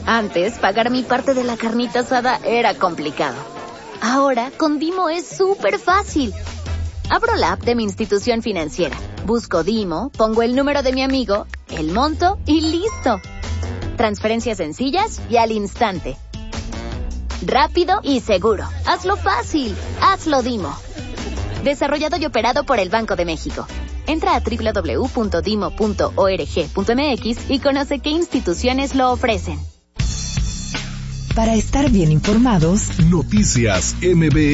Antes, pagar mi parte de la carnita asada era complicado. Ahora, con Dimo es súper fácil. Abro la app de mi institución financiera, busco Dimo, pongo el número de mi amigo, el monto y ¡listo! Transferencias sencillas y al instante. Rápido y seguro. Hazlo fácil. Hazlo Dimo. Desarrollado y operado por el Banco de México. Entra a www.dimo.org.mx y conoce qué instituciones lo ofrecen. Para estar bien informados, Noticias MBS.